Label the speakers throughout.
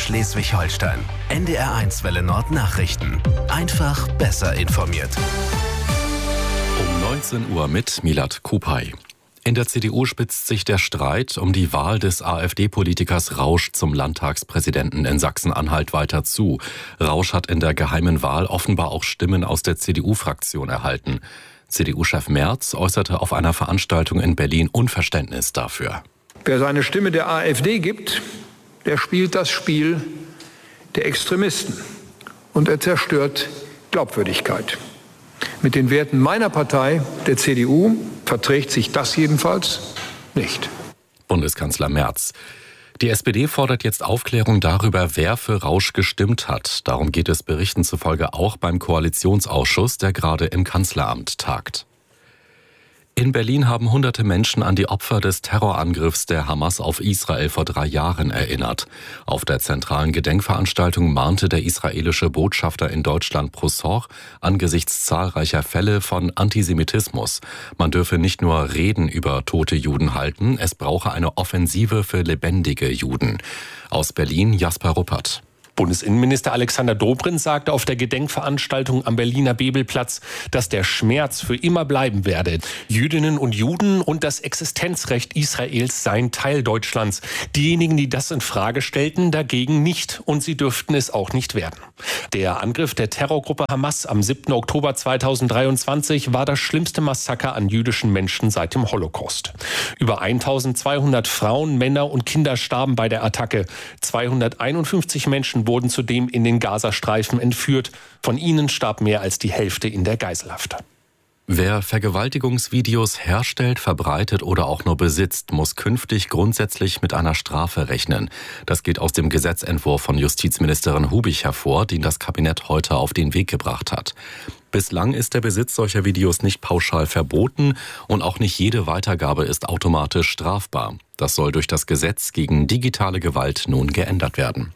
Speaker 1: Schleswig-Holstein. NDR1 Welle Nord Nachrichten. Einfach besser informiert.
Speaker 2: Um 19 Uhr mit Milad Kupay. In der CDU spitzt sich der Streit um die Wahl des AfD-Politikers Rausch zum Landtagspräsidenten in Sachsen-Anhalt weiter zu. Rausch hat in der geheimen Wahl offenbar auch Stimmen aus der CDU-Fraktion erhalten. CDU-Chef Merz äußerte auf einer Veranstaltung in Berlin Unverständnis dafür.
Speaker 3: Wer seine Stimme der AfD gibt, der spielt das Spiel der Extremisten und er zerstört Glaubwürdigkeit. Mit den Werten meiner Partei, der CDU, verträgt sich das jedenfalls nicht.
Speaker 2: Bundeskanzler Merz. Die SPD fordert jetzt Aufklärung darüber, wer für Rausch gestimmt hat. Darum geht es Berichten zufolge auch beim Koalitionsausschuss, der gerade im Kanzleramt tagt. In Berlin haben hunderte Menschen an die Opfer des Terrorangriffs der Hamas auf Israel vor 3 Jahren erinnert. Auf der zentralen Gedenkveranstaltung mahnte der israelische Botschafter in Deutschland Broussard angesichts zahlreicher Fälle von Antisemitismus. Man dürfe nicht nur Reden über tote Juden halten, es brauche eine Offensive für lebendige Juden. Aus Berlin Jasper Ruppert.
Speaker 4: Bundesinnenminister Alexander Dobrindt sagte auf der Gedenkveranstaltung am Berliner Bebelplatz, dass der Schmerz für immer bleiben werde. Jüdinnen und Juden und das Existenzrecht Israels seien Teil Deutschlands. Diejenigen, die das in Frage stellten, dagegen nicht. Und sie dürften es auch nicht werden. Der Angriff der Terrorgruppe Hamas am 7. Oktober 2023 war das schlimmste Massaker an jüdischen Menschen seit dem Holocaust. Über 1200 Frauen, Männer und Kinder starben bei der Attacke. 251 Menschen wurden zudem in den Gazastreifen entführt. Von ihnen starb mehr als die Hälfte in der Geiselhaft.
Speaker 2: Wer Vergewaltigungsvideos herstellt, verbreitet oder auch nur besitzt, muss künftig grundsätzlich mit einer Strafe rechnen. Das geht aus dem Gesetzentwurf von Justizministerin Hubich hervor, den das Kabinett heute auf den Weg gebracht hat. Bislang ist der Besitz solcher Videos nicht pauschal verboten und auch nicht jede Weitergabe ist automatisch strafbar. Das soll durch das Gesetz gegen digitale Gewalt nun geändert werden.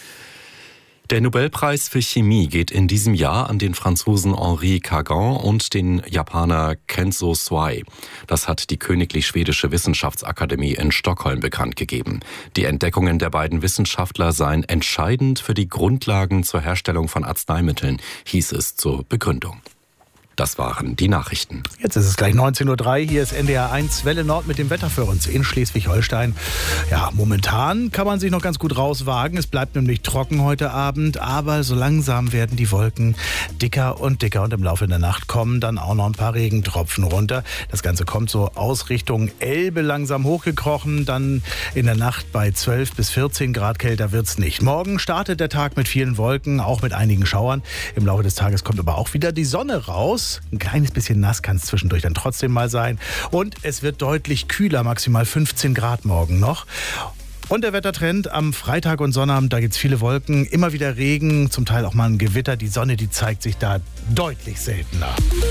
Speaker 2: Der Nobelpreis für Chemie geht in diesem Jahr an den Franzosen Henri Cagan und den Japaner Kenzo Swai. Das hat die Königlich Schwedische Wissenschaftsakademie in Stockholm bekannt gegeben. Die Entdeckungen der beiden Wissenschaftler seien entscheidend für die Grundlagen zur Herstellung von Arzneimitteln, hieß es zur Begründung. Das waren die Nachrichten.
Speaker 5: Jetzt ist es gleich 19.03 Uhr. Hier ist NDR1 Welle Nord mit dem Wetter für uns in Schleswig-Holstein. Ja, momentan kann man sich noch ganz gut rauswagen. Es bleibt nämlich trocken heute Abend. Aber so langsam werden die Wolken dicker und dicker. Und im Laufe der Nacht kommen dann auch noch ein paar Regentropfen runter. Das Ganze kommt so aus Richtung Elbe langsam hochgekrochen. Dann in der Nacht bei 12 bis 14 Grad kälter wird's nicht. Morgen startet der Tag mit vielen Wolken, auch mit einigen Schauern. Im Laufe des Tages kommt aber auch wieder die Sonne raus. Ein kleines bisschen nass kann es zwischendurch dann trotzdem mal sein. Und es wird deutlich kühler, maximal 15 Grad morgen noch. Und der Wettertrend am Freitag und Sonnabend, da gibt es viele Wolken, immer wieder Regen, zum Teil auch mal ein Gewitter. Die Sonne, die zeigt sich da deutlich seltener.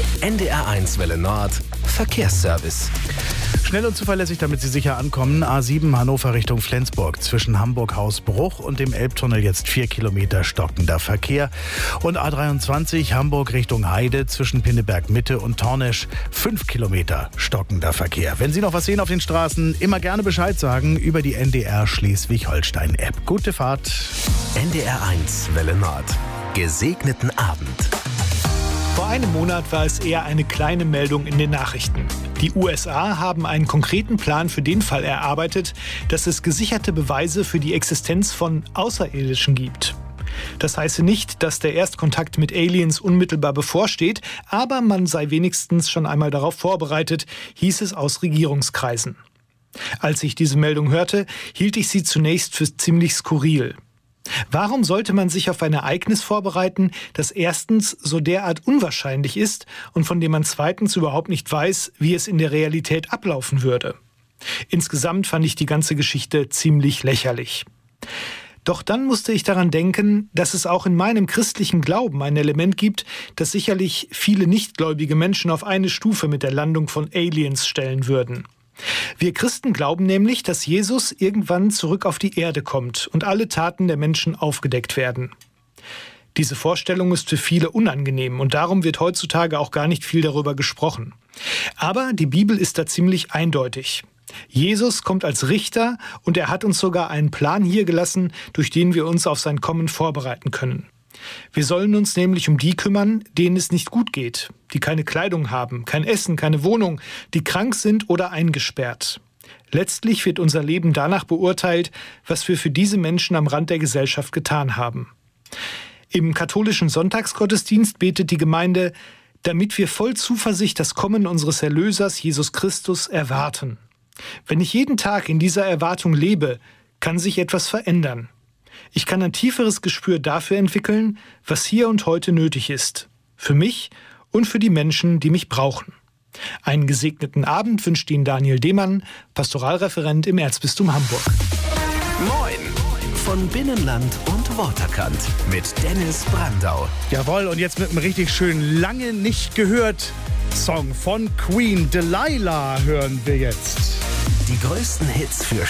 Speaker 1: NDR1 Welle Nord, Verkehrsservice.
Speaker 5: Schnell und zuverlässig, damit Sie sicher ankommen. A7 Hannover Richtung Flensburg. Zwischen Hamburg-Hausbruch und dem Elbtunnel jetzt 4 Kilometer stockender Verkehr. Und A23 Hamburg Richtung Heide zwischen Pinneberg-Mitte und Tornesch 5 Kilometer stockender Verkehr. Wenn Sie noch was sehen auf den Straßen, immer gerne Bescheid sagen über die NDR Schleswig-Holstein-App. Gute Fahrt.
Speaker 1: NDR1 Welle Nord. Gesegneten Abend.
Speaker 6: Vor einem Monat war es eher eine kleine Meldung in den Nachrichten. Die USA haben einen konkreten Plan für den Fall erarbeitet, dass es gesicherte Beweise für die Existenz von Außerirdischen gibt. Das heiße nicht, dass der Erstkontakt mit Aliens unmittelbar bevorsteht, aber man sei wenigstens schon einmal darauf vorbereitet, hieß es aus Regierungskreisen. Als ich diese Meldung hörte, hielt ich sie zunächst für ziemlich skurril. Warum sollte man sich auf ein Ereignis vorbereiten, das erstens so derart unwahrscheinlich ist und von dem man zweitens überhaupt nicht weiß, wie es in der Realität ablaufen würde? Insgesamt fand ich die ganze Geschichte ziemlich lächerlich. Doch dann musste ich daran denken, dass es auch in meinem christlichen Glauben ein Element gibt, das sicherlich viele nichtgläubige Menschen auf eine Stufe mit der Landung von Aliens stellen würden. Wir Christen glauben nämlich, dass Jesus irgendwann zurück auf die Erde kommt und alle Taten der Menschen aufgedeckt werden. Diese Vorstellung ist für viele unangenehm und darum wird heutzutage auch gar nicht viel darüber gesprochen. Aber die Bibel ist da ziemlich eindeutig. Jesus kommt als Richter und er hat uns sogar einen Plan hier gelassen, durch den wir uns auf sein Kommen vorbereiten können. Wir sollen uns nämlich um die kümmern, denen es nicht gut geht, die keine Kleidung haben, kein Essen, keine Wohnung, die krank sind oder eingesperrt. Letztlich wird unser Leben danach beurteilt, was wir für diese Menschen am Rand der Gesellschaft getan haben. Im katholischen Sonntagsgottesdienst betet die Gemeinde, damit wir voll Zuversicht das Kommen unseres Erlösers Jesus Christus erwarten. Wenn ich jeden Tag in dieser Erwartung lebe, kann sich etwas verändern. Ich kann ein tieferes Gespür dafür entwickeln, was hier und heute nötig ist. Für mich und für die Menschen, die mich brauchen. Einen gesegneten Abend wünscht Ihnen Daniel Demann, Pastoralreferent im Erzbistum Hamburg.
Speaker 1: Moin von Binnenland und Waterkant mit Dennis Brandau.
Speaker 5: Jawohl, und jetzt mit einem richtig schön lange nicht gehört Song von Queen, Delilah, hören wir jetzt.
Speaker 1: Die größten Hits für